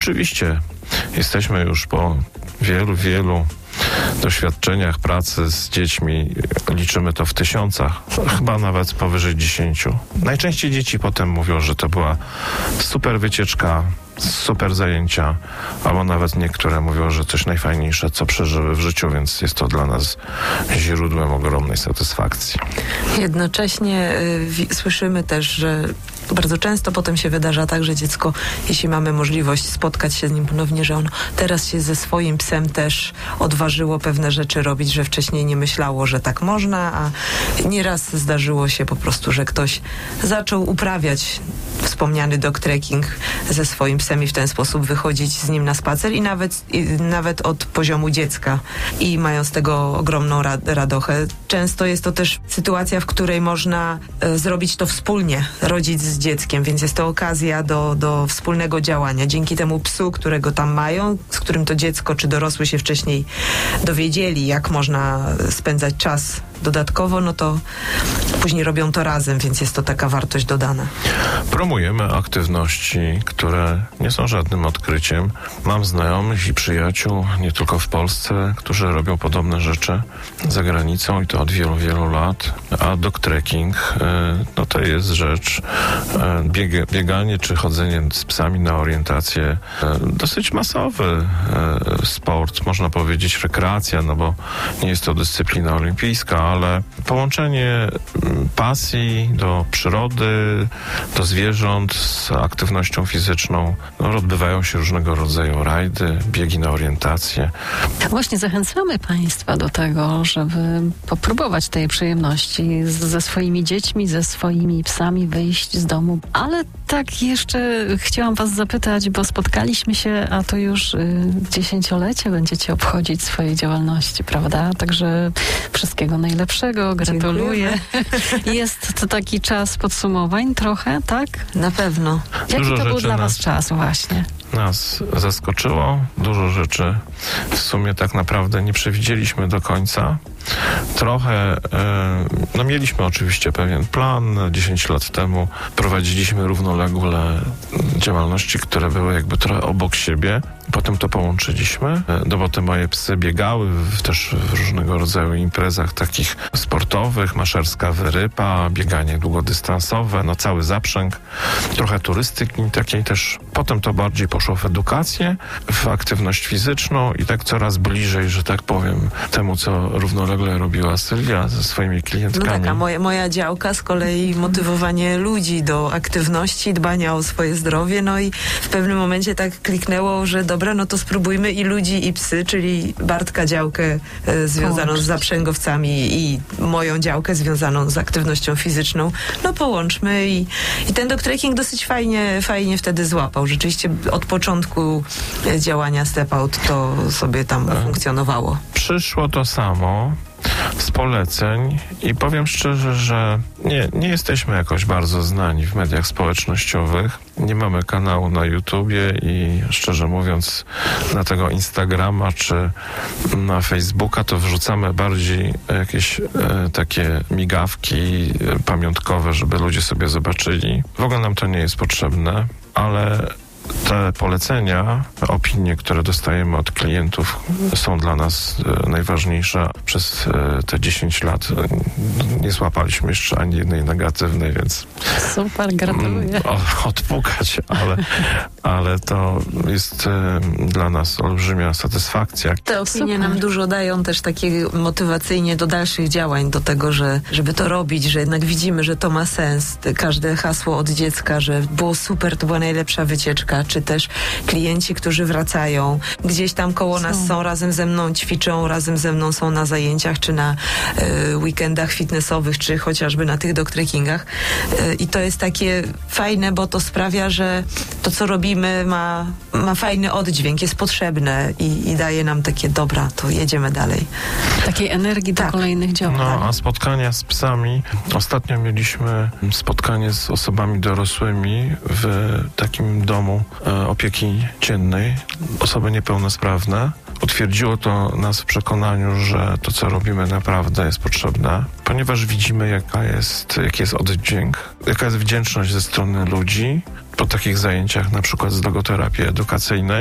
Oczywiście jesteśmy już po wielu doświadczeniach pracy z dziećmi. Liczymy to w tysiącach, chyba nawet powyżej 10. Najczęściej dzieci potem mówią, że to była super wycieczka, super zajęcia, albo nawet niektóre mówią, że coś najfajniejsze, co przeżyły w życiu, więc jest to dla nas źródłem ogromnej satysfakcji. Jednocześnie słyszymy też, że bardzo często potem się wydarza tak, że dziecko, jeśli mamy możliwość spotkać się z nim ponownie, że ono teraz się ze swoim psem też odważyło pewne rzeczy robić, że wcześniej nie myślało, że tak można, a nieraz zdarzyło się po prostu, że ktoś zaczął uprawiać wspomniany dog trekking ze swoim psem i w ten sposób wychodzić z nim na spacer i nawet od poziomu dziecka i mają z tego ogromną radochę. Często jest to też sytuacja, w której można zrobić to wspólnie, rodzic z dzieckiem, więc jest to okazja do wspólnego działania. Dzięki temu psu, którego tam mają, z którym to dziecko czy dorosły się wcześniej dowiedzieli, jak można spędzać czas dodatkowo, no to później robią to razem, więc jest to taka wartość dodana. Promujemy aktywności, które nie są żadnym odkryciem. Mam znajomych i przyjaciół, nie tylko w Polsce, którzy robią podobne rzeczy za granicą i to od wielu lat. A dog trekking, no to jest rzecz, bieganie czy chodzenie z psami na orientację, dosyć masowy sport, można powiedzieć rekreacja, no bo nie jest to dyscyplina olimpijska, ale połączenie pasji do przyrody, do zwierząt z aktywnością fizyczną. No, odbywają się różnego rodzaju rajdy, biegi na orientację. Właśnie zachęcamy Państwa do tego, żeby popróbować tej przyjemności ze swoimi dziećmi, ze swoimi psami wyjść z domu. Ale tak jeszcze chciałam Was zapytać, bo spotkaliśmy się, a to już 10-lecie będziecie obchodzić swojej działalności, prawda? Także wszystkiego najlepszego, gratuluję. Jest to taki czas podsumowań trochę, tak? Na pewno. Jaki to był dla Was czas właśnie? Nas zaskoczyło, dużo rzeczy w sumie tak naprawdę nie przewidzieliśmy do końca. Trochę, no mieliśmy oczywiście pewien plan. 10 lat temu prowadziliśmy równolegle działalności, które były jakby trochę obok siebie. Potem to połączyliśmy, no bo te moje psy biegały też w różnego rodzaju imprezach takich sportowych, maszerska wyrypa, bieganie długodystansowe, no cały zaprzęg, trochę turystyki takiej też. Potem to bardziej poszło w edukację, w aktywność fizyczną i tak coraz bliżej, że tak powiem, temu, co równolegle robiła Sylwia ze swoimi klientkami. No tak, a moja działka z kolei motywowanie ludzi do aktywności, dbania o swoje zdrowie, no i w pewnym momencie tak kliknęło, że dobra, no to spróbujmy i ludzi, i psy, czyli Bartka działkę związaną z zaprzęgowcami i moją działkę związaną z aktywnością fizyczną, no połączmy i ten dog trekking dosyć fajnie wtedy złapał. Rzeczywiście od początku działania Step Out to sobie tam funkcjonowało. Przyszło to samo z poleceń i powiem szczerze, że nie jesteśmy jakoś bardzo znani w mediach społecznościowych. Nie mamy kanału na YouTubie i szczerze mówiąc na tego Instagrama czy na Facebooka to wrzucamy bardziej jakieś takie migawki pamiątkowe, żeby ludzie sobie zobaczyli. W ogóle nam to nie jest potrzebne, ale te polecenia, opinie, które dostajemy od klientów są dla nas najważniejsze. Przez te 10 lat nie złapaliśmy jeszcze ani jednej negatywnej, więc super, gratuluję. Odpukać, ale to jest dla nas olbrzymia satysfakcja. Te opinie nam dużo dają też takie motywacyjnie do dalszych działań, do tego, żeby to robić, że jednak widzimy, że to ma sens. Każde hasło od dziecka, że było super, to była najlepsza wycieczka, czy też klienci, którzy wracają, gdzieś tam koło nas są, razem ze mną ćwiczą, razem ze mną są na zajęciach, czy na weekendach fitnessowych, czy chociażby na tych dog trekkingach. I to jest takie fajne, bo to sprawia, że to, co robimy, ma fajny oddźwięk, jest potrzebne i daje nam takie, dobra, to jedziemy dalej. Takiej energii do kolejnych działań. No, a spotkania z psami. Ostatnio mieliśmy spotkanie z osobami dorosłymi w takim domu opieki dziennej, osoby niepełnosprawne. Utwierdziło to nas w przekonaniu, że to, co robimy, naprawdę jest potrzebne, ponieważ widzimy, jaki jest oddźwięk, jaka jest wdzięczność ze strony ludzi. po takich zajęciach, na przykład z logoterapii edukacyjnej.